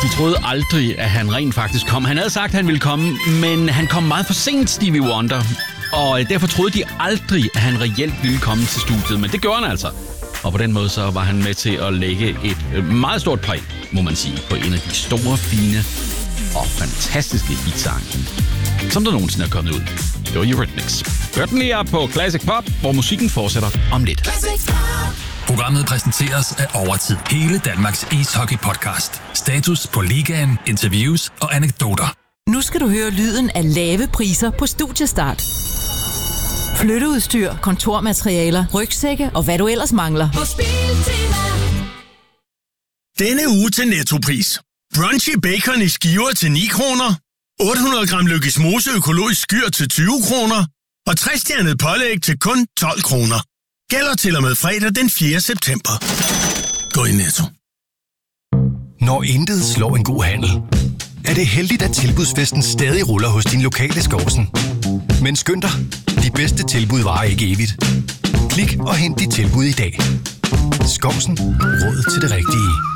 De troede aldrig, at han rent faktisk kom. Han havde sagt, at han ville komme, men han kom meget for sent, Stevie Wonder. Og derfor troede de aldrig, at han reelt ville komme til studiet. Men det gjorde han altså. Og på den måde så var han med til at lægge et meget stort præg, må man sige, på en af de store, fine og fantastiske hitsange, som der nogensinde er kommet ud. Det var Eurythmics. Hør den lige på Classic Pop, hvor musikken fortsætter om lidt. Programmet præsenteres af Overtid. Hele Danmarks ishockey-podcast. Status på ligaen, interviews og anekdoter. Nu skal du høre lyden af lave priser på Studiestart. Flytteudstyr, kontormaterialer, rygsække og hvad du ellers mangler. Denne uge til Nettopris. Brunchy bacon i skiver til 9 kroner. 800 gram Lykkes Mose økologisk skyr til 20 kroner. Og 3-stjernet pålæg til kun 12 kroner. Gælder til og med fredag den 4. september. Gå i Netto. Når intet slår en god handel, er det heldigt, at tilbudsfesten stadig ruller hos din lokale Skovsen. Men skynd dig, de bedste tilbud varer ikke evigt. Klik og hent dit tilbud i dag. Skovsen. Råd til det rigtige.